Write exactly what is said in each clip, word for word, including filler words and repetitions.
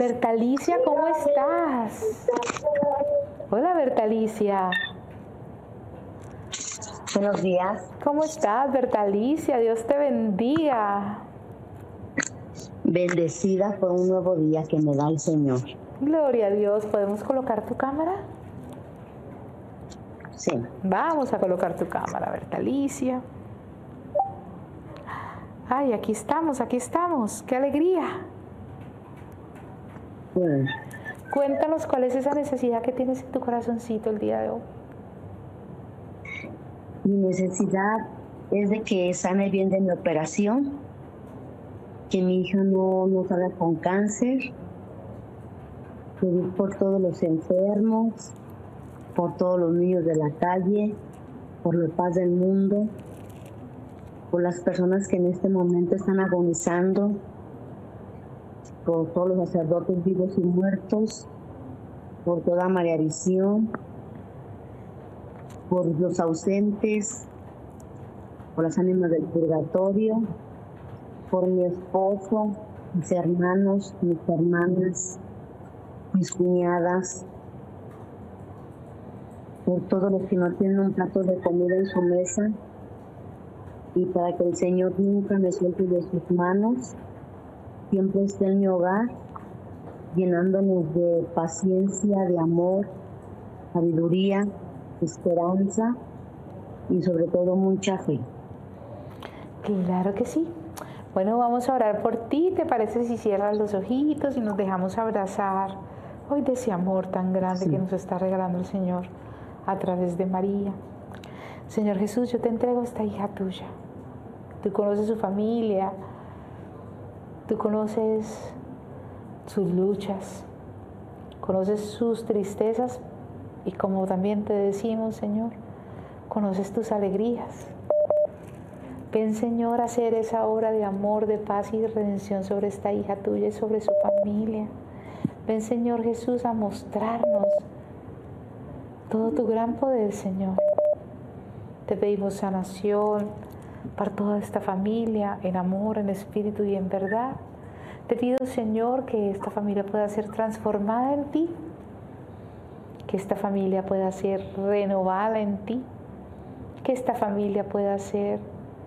Bertalicia, ¿cómo estás? Hola, Bertalicia. Buenos días. ¿Cómo estás, Bertalicia? Dios te bendiga. Bendecida por un nuevo día que me da el Señor. Gloria a Dios. ¿Podemos colocar tu cámara? Sí. Vamos a colocar tu cámara, Bertalicia. Ay, aquí estamos, aquí estamos. ¡Qué alegría! Sí. Cuéntanos cuál es esa necesidad que tienes en tu corazoncito el día de hoy. Mi necesidad es de que sane bien de mi operación, que mi hija no, no salga con cáncer, pedir por todos los enfermos, por todos los niños de la calle, por la paz del mundo, por las personas que en este momento están agonizando, por todos los sacerdotes vivos y muertos, por toda María Visión, por los ausentes, por las ánimas del purgatorio, por mi esposo, mis hermanos, mis hermanas, mis cuñadas, por todos los que no tienen un plato de comida en su mesa, y para que el Señor nunca me suelte de sus manos, siempre esté en mi hogar, llenándonos de paciencia, de amor, sabiduría, esperanza y sobre todo mucha fe. Claro que sí. Bueno, vamos a orar por ti. ¿Te parece si cierras los ojitos y nos dejamos abrazar hoy de ese amor tan grande Sí. que nos está regalando el Señor a través de María? Señor Jesús, yo te entrego a esta hija tuya. Tú conoces su familia, tú conoces sus luchas, conoces sus tristezas y como también te decimos, Señor, conoces tus alegrías. Ven, Señor, a hacer esa obra de amor, de paz y de redención sobre esta hija tuya y sobre su familia. Ven, Señor Jesús, a mostrarnos todo tu gran poder, Señor. Te pedimos sanación para toda esta familia, en amor, en espíritu y en verdad. Te pido, Señor, que esta familia pueda ser transformada en ti, que esta familia pueda ser renovada en ti, que esta familia pueda ser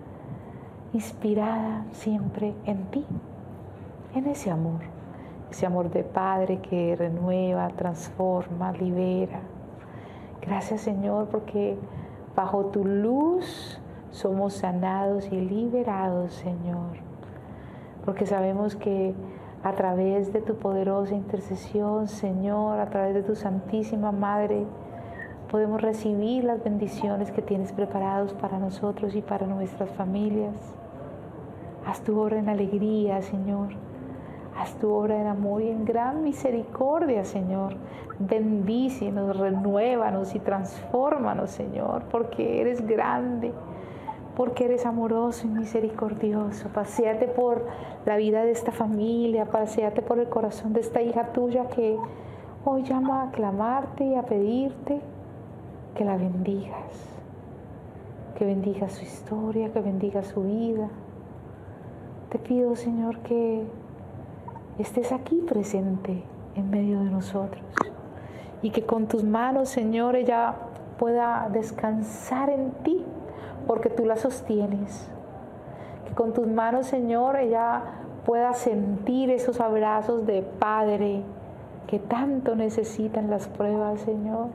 inspirada siempre en ti, en ese amor, ese amor de Padre que renueva, transforma, libera. Gracias, Señor, porque bajo tu luz somos sanados y liberados, Señor, porque sabemos que a través de tu poderosa intercesión, Señor, a través de tu Santísima Madre, podemos recibir las bendiciones que tienes preparados para nosotros y para nuestras familias. Haz tu obra en alegría, Señor. Haz tu obra en amor y en gran misericordia, Señor. Bendícenos, renuévanos y transfórmanos, Señor, porque eres grande, porque eres amoroso y misericordioso. Paséate por la vida de esta familia, paséate por el corazón de esta hija tuya que hoy llama a clamarte y a pedirte que la bendigas, que bendigas su historia, que bendigas su vida. Te pido, Señor, que estés aquí presente en medio de nosotros y que con tus manos, Señor, ella pueda descansar en ti, porque tú la sostienes. Que con tus manos, Señor, ella pueda sentir esos abrazos de Padre que tanto necesitan las pruebas, Señor.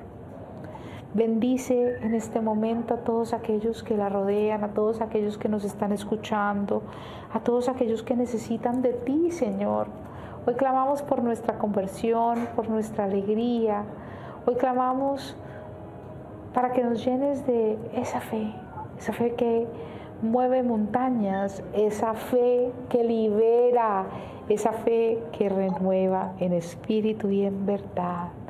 Bendice en este momento a todos aquellos que la rodean, a todos aquellos que nos están escuchando, a todos aquellos que necesitan de ti, Señor. Hoy clamamos por nuestra conversión, por nuestra alegría. Hoy clamamos para que nos llenes de esa fe, esa fe que mueve montañas, esa fe que libera, esa fe que renueva en espíritu y en verdad.